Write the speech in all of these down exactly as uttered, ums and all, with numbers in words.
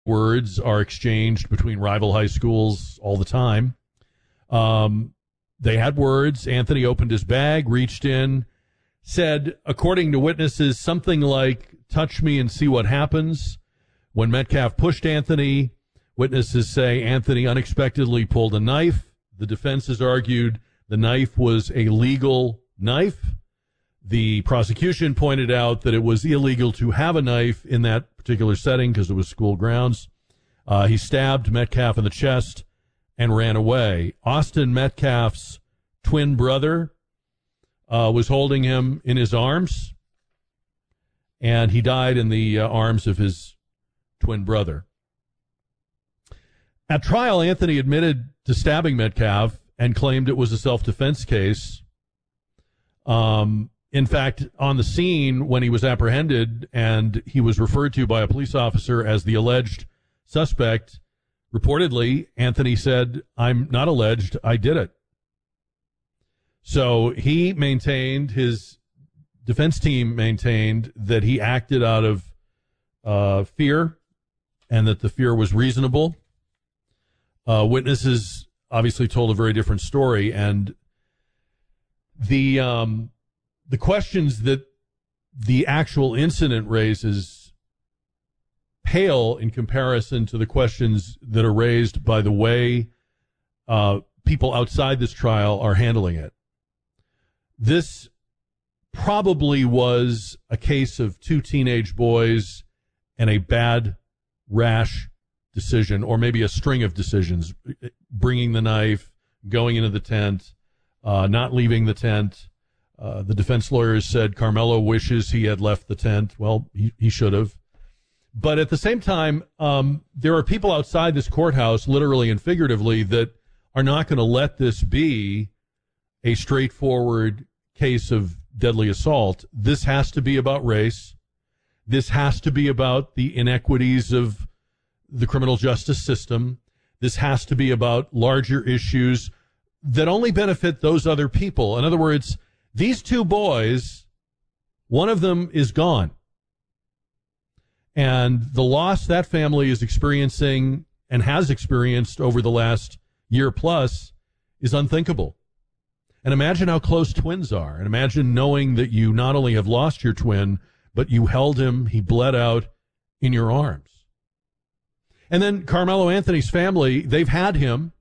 words are exchanged between rival high schools all the time. Um, they had words. Anthony opened his bag, reached in, said, according to witnesses, something like, touch me and see what happens. When Metcalf pushed Anthony, witnesses say Anthony unexpectedly pulled a knife. The defense has argued the knife was a legal knife. The prosecution pointed out that it was illegal to have a knife in that particular setting because it was school grounds. Uh, he stabbed Metcalf in the chest and ran away. Austin Metcalf's twin brother uh, was holding him in his arms, and he died in the uh, arms of his twin brother. At trial, Anthony admitted to stabbing Metcalf and claimed it was a self-defense case. Um, in fact, on the scene when he was apprehended and he was referred to by a police officer as the alleged suspect, reportedly, Anthony said, I'm not alleged, I did it. So he maintained, his defense team maintained that he acted out of uh, fear and that the fear was reasonable. Uh, witnesses obviously told a very different story, and the um, the questions that the actual incident raises pale in comparison to the questions that are raised by the way uh, people outside this trial are handling it. This probably was a case of two teenage boys and a bad, rash decision, or maybe a string of decisions, bringing the knife, going into the tent, uh, not leaving the tent. Uh, the defense lawyers said Carmelo wishes he had left the tent. Well, he, he should have. But at the same time, um, there are people outside this courthouse, literally and figuratively, that are not going to let this be a straightforward case of deadly assault. This has to be about race. This has to be about the inequities of the criminal justice system. This has to be about larger issues that only benefit those other people. In other words, these two boys, one of them is gone. And the loss that family is experiencing and has experienced over the last year plus is unthinkable. And imagine how close twins are. And imagine knowing that you not only have lost your twin, but you held him, he bled out in your arms. And then Carmelo Anthony's family, they've had him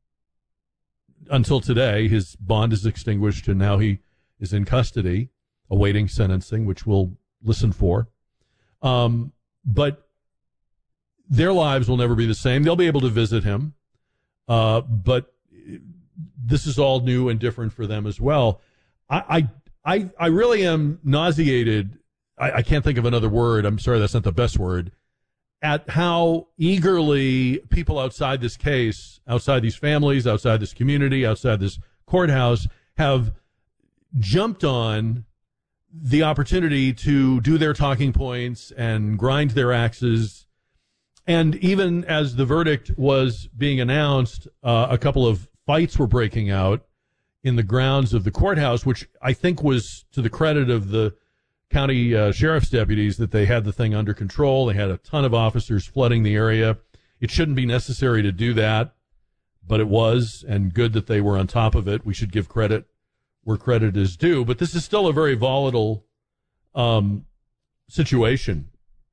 until today. His bond is extinguished, and now he is in custody, awaiting sentencing, which we'll listen for. Um, but their lives will never be the same. They'll be able to visit him, uh, but this is all new and different for them as well. I, I, I, I really am nauseated. I, I can't think of another word. I'm sorry, that's not the best word. At how eagerly people outside this case, outside these families, outside this community, outside this courthouse, have jumped on the opportunity to do their talking points and grind their axes. And even as the verdict was being announced, uh, a couple of fights were breaking out in the grounds of the courthouse, which I think was to the credit of the county uh, sheriff's deputies that they had the thing under control. They had a ton of officers flooding the area. It shouldn't be necessary to do that, but it was, and good that they were on top of it. We should give credit where credit is due. But this is still a very volatile um, situation,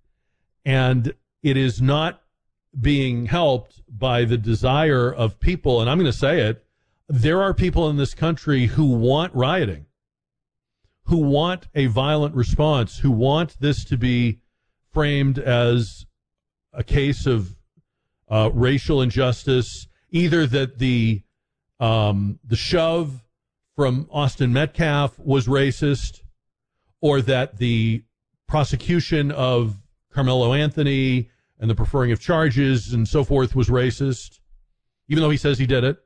and it is not being helped by the desire of people, and I'm going to say it, there are people in this country who want rioting, who want a violent response, who want this to be framed as a case of uh, racial injustice, either that the um, the shove from Austin Metcalf was racist, or that the prosecution of Carmelo Anthony and the preferring of charges and so forth was racist, even though he says he did it.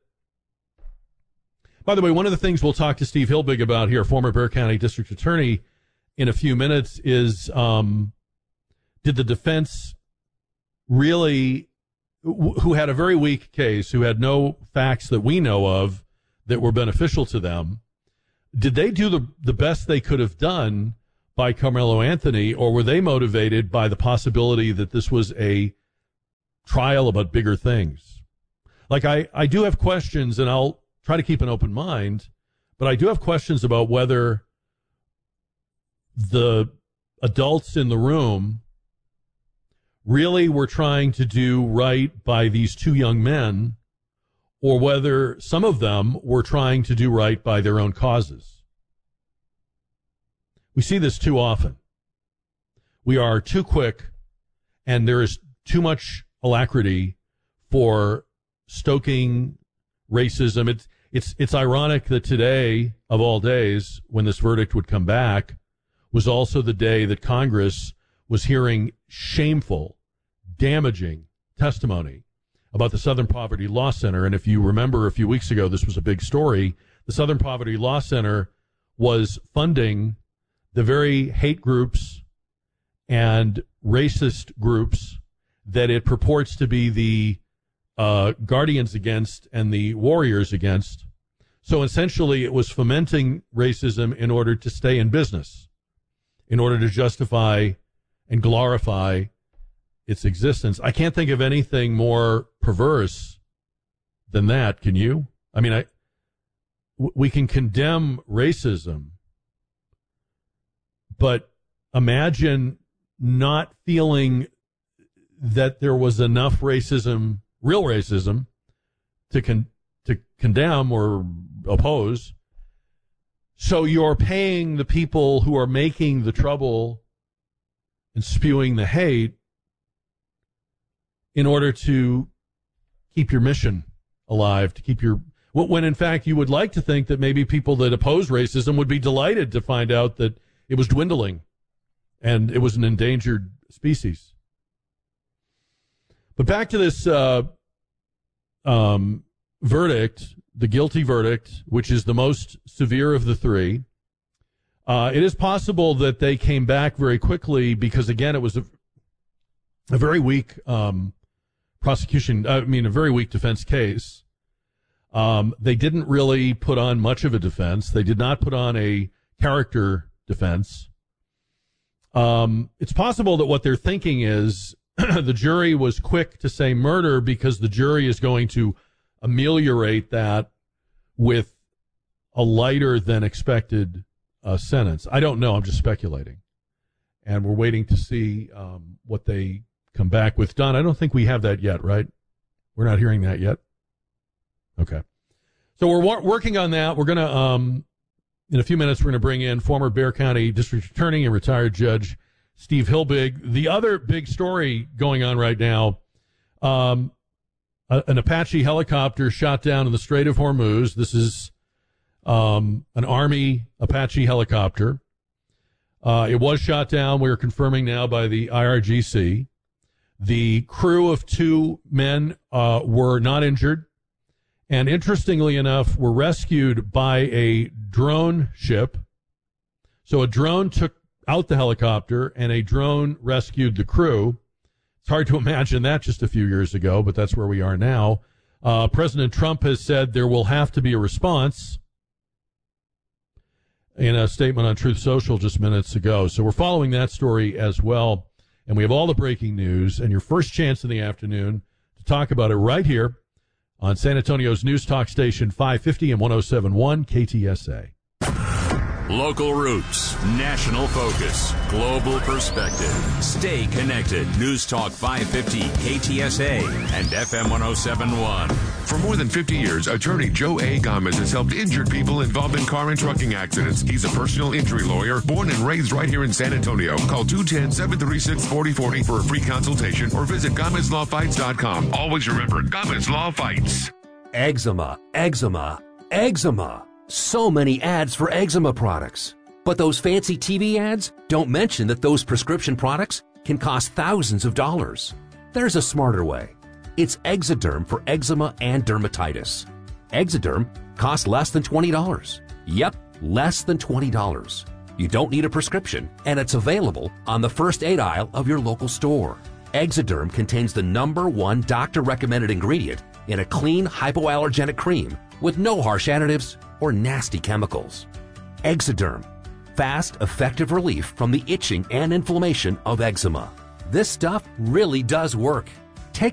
By the way, one of the things we'll talk to Steve Hilbig about here, former Bexar County District Attorney, in a few minutes is, um, did the defense really, who had a very weak case, who had no facts that we know of that were beneficial to them, did they do the, the best they could have done by Carmelo Anthony, or were they motivated by the possibility that this was a trial about bigger things. Like I, I do have questions, and I'll try to keep an open mind, but I do have questions about whether the adults in the room really were trying to do right by these two young men, or whether some of them were trying to do right by their own causes. We see this too often. We are too quick, and there is too much alacrity for stoking racism. It's it's it's ironic that today, of all days, when this verdict would come back, was also the day that Congress was hearing shameful, damaging testimony about the Southern Poverty Law Center. And if you remember a few weeks ago, this was a big story. The Southern Poverty Law Center was funding the very hate groups and racist groups that it purports to be the uh, guardians against and the warriors against. So essentially, it was fomenting racism in order to stay in business, in order to justify and glorify its existence. I can't think of anything more perverse than that. Can you? I mean, I w- we can condemn racism, but imagine not feeling that there was enough racism, real racism, to con- to condemn or oppose. So you're paying the people who are making the trouble and spewing the hate in order to keep your mission alive, to keep your, when in fact you would like to think that maybe people that oppose racism would be delighted to find out that it was dwindling and it was an endangered species. But back to this uh, um, verdict, the guilty verdict, which is the most severe of the three. Uh, it is possible that they came back very quickly because, again, it was a, a very weak um, prosecution, I mean, a very weak defense case. Um, they didn't really put on much of a defense. They did not put on a character defense. Um, it's possible that what they're thinking is the jury was quick to say murder because the jury is going to ameliorate that with a lighter than expected uh, sentence. I don't know. I'm just speculating. And we're waiting to see um, what they come back with. Don, I don't think we have that yet, right? We're not hearing that yet? Okay. So we're wa- working on that. We're going to, um, in a few minutes, we're going to bring in former Bexar County District Attorney and retired Judge Steve Hilbig. The other big story going on right now, um, a, an Apache helicopter shot down in the Strait of Hormuz. This is um, an Army Apache helicopter. Uh, it was shot down. We are confirming now by the I R G C. The crew of two men uh, were not injured, and interestingly enough, were rescued by a drone ship. So a drone took out the helicopter, and a drone rescued the crew. It's hard to imagine that just a few years ago, but that's where we are now. Uh, President Trump has said there will have to be a response in a statement on Truth Social just minutes ago. So we're following that story as well. And we have all the breaking news, and your first chance in the afternoon to talk about it right here on San Antonio's News Talk Station five fifty and one oh seven point one K T S A. Local roots, national focus, global perspective. Stay connected. News Talk five fifty, K T S A, and F M one oh seven point one. For more than fifty years, attorney Joe A. Gomez has helped injured people involved in car and trucking accidents. He's a personal injury lawyer, born and raised right here in San Antonio. Call two one zero, seven three six, four zero four zero for a free consultation or visit Gomez Law Fights dot com. Always remember, Gomez Law Fights. Eczema, eczema, eczema. So many ads for eczema products. But those fancy T V ads don't mention that those prescription products can cost thousands of dollars. There's a smarter way. It's Exoderm for eczema and dermatitis. Exoderm costs less than twenty dollars. Yep, less than twenty dollars. You don't need a prescription, and it's available on the first aid aisle of your local store. Exoderm contains the number one doctor-recommended ingredient in a clean, hypoallergenic cream with no harsh additives or nasty chemicals. Exoderm. Fast, effective relief from the itching and inflammation of eczema. This stuff really does work.